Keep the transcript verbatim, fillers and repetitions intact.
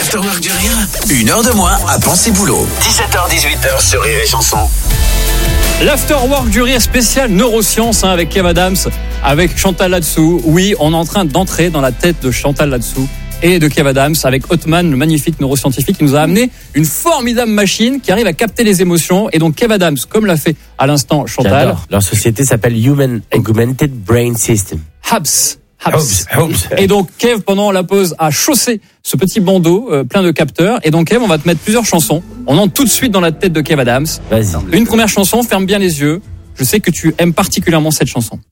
l'Afterwork du Rire, une heure de moins à penser boulot. dix-sept heures dix-huit heures sur Rire et Chanson. L'Afterwork du Rire spécial neurosciences hein, avec Kev Adams, avec Chantal Latsou. Oui, on est en train d'entrer dans la tête de Chantal Latsou et de Kev Adams avec Othman, le magnifique neuroscientifique qui nous a amené une formidable machine qui arrive à capter les émotions. Et donc Kev Adams, comme l'a fait à l'instant Chantal. J'adore. Leur société s'appelle Human Augmented Brain System. H A B S. H A B S. H A B S. Et donc Kev, pendant la pause, a chaussé ce petit bandeau euh, plein de capteurs. Et donc Kev, on va te mettre plusieurs chansons. On entre tout de suite dans la tête de Kev Adams. Vas-y. Une première chanson, ferme bien les yeux. Je sais que tu aimes particulièrement cette chanson.